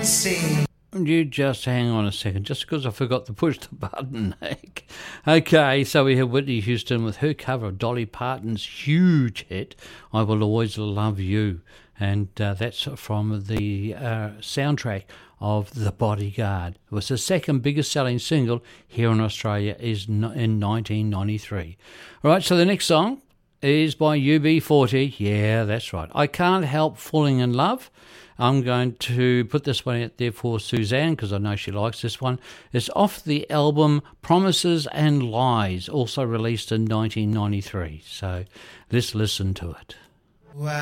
see. You just hang on a second, just because I forgot to push the button. Okay, so we have Whitney Houston with her cover of Dolly Parton's huge hit, I Will Always Love You. And that's from the soundtrack of The Bodyguard. It was the second biggest selling single here in Australia in 1993. All right, so the next song is by UB40. Yeah, that's right. I Can't Help Falling in Love. I'm going to put this one out there for Suzanne because I know she likes this one. It's off the album Promises and Lies, also released in 1993. So let's listen to it. Wow.